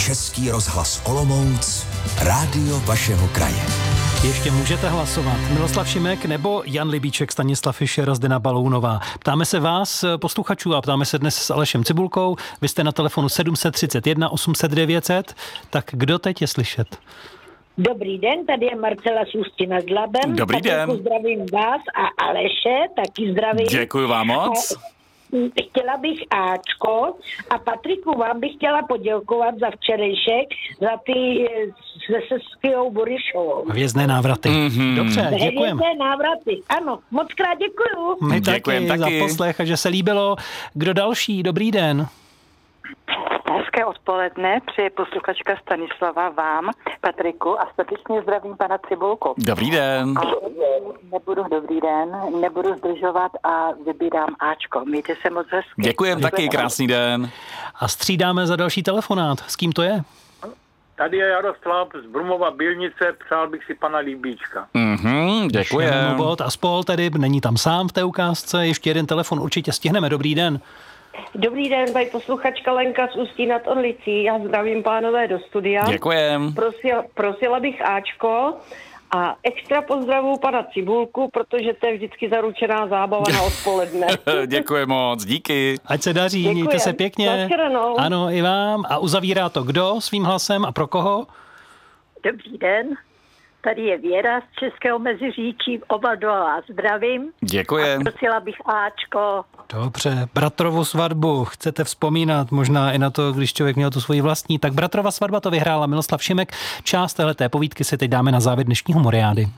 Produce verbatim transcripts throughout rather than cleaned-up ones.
Český rozhlas Olomouc, rádio vašeho kraje. Ještě můžete hlasovat. Miloslav Šimek nebo Jan Libíček, Stanislav Fischer, Zdena Balounová. Ptáme se vás, posluchačů, a ptáme se dnes s Alešem Cibulkou. Vy jste na telefonu sedm set třicet jedna osm set devět set. Tak kdo teď je slyšet? Dobrý den, tady je Marcela z Ústí nad Labem. Dobrý den. Zdravím vás a Aleše, taky zdravím. Děkuji vám moc. A chtěla bych Ačko a Patriku, vám bych chtěla poděkovat za včerejšek, za ty se Seskijou Borišovou. Hvězdné návraty. Mm-hmm. Dobře, děkujeme. Hvězdné návraty, ano, moc krát děkuju. My Děkujem taky, taky za poslech a že se líbilo. Kdo další? Dobrý den. Hezké odpoledne, přeje posluchačka Stanislava vám, Patriku, a statečně zdravím pana Cibulku. Dobrý den. A nebudu, dobrý den, nebudu zdržovat a vybírám Ačko. Mějte se moc hezky. Děkujem taky, krásný den. A střídáme za další telefonát. S kým to je? Tady je Jaroslav z Brumova Bylnice, přál bych si pana Líbíčka. Mhm, děkujem. A spol tedy není tam sám v té ukázce, ještě jeden telefon určitě stihneme. Dobrý den. Dobrý den, tady posluchačka Lenka z Ústí nad Orlicí. Já zdravím pánové do studia. Děkujem. Prosila, prosila bych Ačko a extra pozdravu pana Cibulku, protože to je vždycky zaručená zábava na odpoledne. Děkuji moc, díky. Ať se daří, Děkujem. Mějte se pěkně. Naschledanou. Ano, i vám. A uzavírá to kdo svým hlasem a pro koho? Dobrý den. Tady je Věra z Českého Meziříčí, oba dva vás zdravím. Děkujem. A prosila bych Ačko. Dobře, bratrovu svatbu chcete vzpomínat, možná i na to, když člověk měl tu svoji vlastní, tak bratrova svatba to vyhrála Miloslav Šimek. Část téhleté povídky si teď dáme na závěr dnešní humoriády.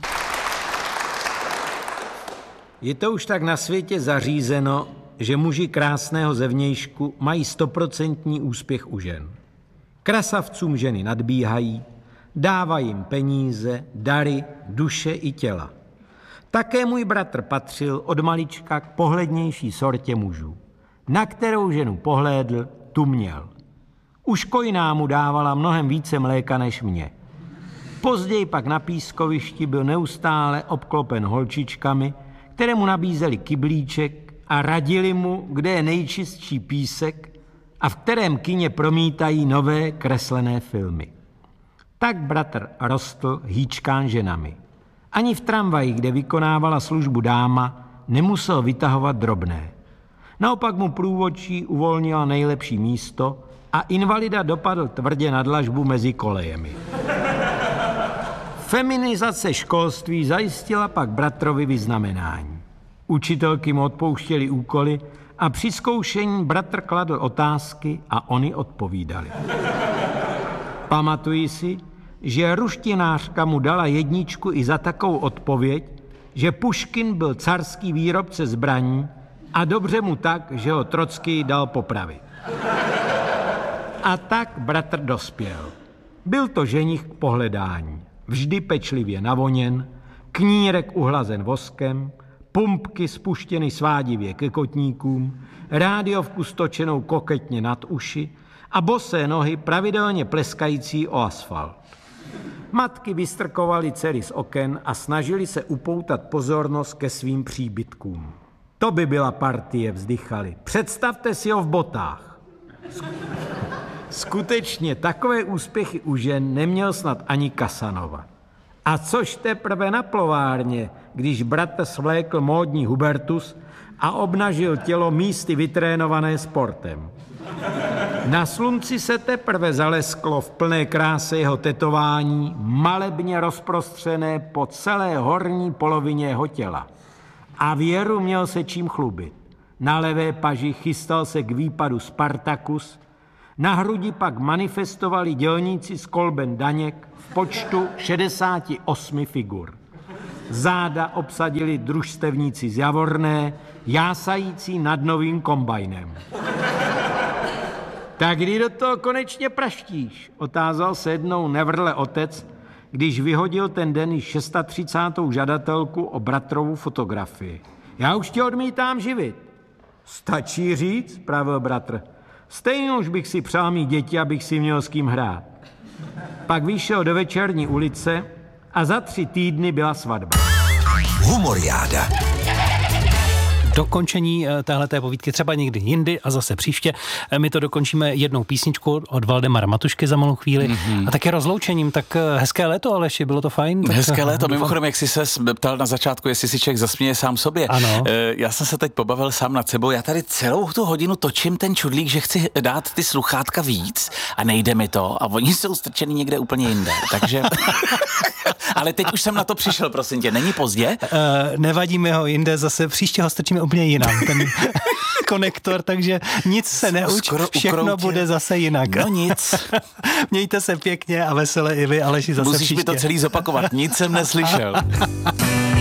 Je to už tak na světě zařízeno, že muži krásného zevnějšku mají stoprocentní úspěch u žen. Krasavcům ženy nadbíhají, dávají jim peníze, dary, duše i těla. Také můj bratr patřil od malička k pohlednější sortě mužů. Na kterou ženu pohlédl, tu měl. Už kojná mu dávala mnohem více mléka než mě. Později pak na pískovišti byl neustále obklopen holčičkami, které mu nabízeli kyblíček a radili mu, kde je nejčistší písek a v kterém kině promítají nové kreslené filmy. Tak bratr rostl hýčkán ženami. Ani v tramvaji, kde vykonávala službu dáma, nemusel vytahovat drobné. Naopak mu průvodčí uvolnila nejlepší místo a invalida dopadl tvrdě na dlažbu mezi kolejemi. Feminizace školství zajistila pak bratrovi vyznamenání. Učitelky mu odpouštěly úkoly a při zkoušení bratr kladl otázky a oni odpovídali. Pamatuji si, že ruštinářka mu dala jedničku i za takovou odpověď, že Puškin byl carský výrobce zbraní a dobře mu tak, že ho Trockij dal popravit. A tak bratr dospěl. Byl to ženich k pohledání, vždy pečlivě navoněn, knírek uhlazen voskem, pumpky spuštěny svádivě ke kotníkům, rádiovku stočenou koketně nad uši a bosé nohy pravidelně pleskající o asfalt. Matky vystrkovaly dcery z oken a snažili se upoutat pozornost ke svým příbytkům. To by byla partie, vzdychali. Představte si ho v botách. Skutečně takové úspěchy u žen neměl snad ani Casanova. A což teprve na plovárně, když bratr svlékl módní Hubertus a obnažil tělo místy vytrénované sportem. Na slunci se teprve zalesklo v plné kráse jeho tetování, malebně rozprostřené po celé horní polovině jeho těla. A Věru měl se čím chlubit. Na levé paži chystal se k výpadu Spartacus, na hrudi pak manifestovali dělníci z Kolben Daněk v počtu šedesáti osmi figur. Záda obsadili družstevníci z Javorné, jásající nad novým kombajnem. Tak kdy do toho konečně praštíš? Otázal se jednou nevrle otec, když vyhodil ten den již třicátou šestou žadatelku o bratrovu fotografii. Já už tě odmítám živit. Stačí říct, pravil bratr. Stejně už bych si přál mít děti, abych si měl s kým hrát. Pak vyšel do večerní ulice a za tři týdny byla svatba. Humoriáda. dokončení téhleté povídky třeba někdy jindy a zase příště. My to dokončíme jednou písničku od Valdemara Matušky za malou chvíli mm-hmm. a také rozloučením. Tak hezké léto, Aleši, bylo to fajn? Tak hezké léto. doufám. Mimochodem, jak jsi se ptal na začátku, jestli si člověk zasměje sám sobě. Ano. Já jsem se teď pobavil sám nad sebou. Já tady celou tu hodinu točím ten čudlík, že chci dát ty sluchátka víc a nejde mi to a oni jsou strčený někde úplně jinde. Takže... Ale teď už jsem na to přišel, prosím tě. Není pozdě? Uh, nevadí mi ho jinde, zase příště ho strčíme úplně jinam, ten konektor, takže nic se neuč, Skoro všechno ukroutě. Bude zase jinak. No nic. Mějte se pěkně a vesele i vy, Aleši, zase Musíš příště. mi to celý zopakovat, nic jsem neslyšel.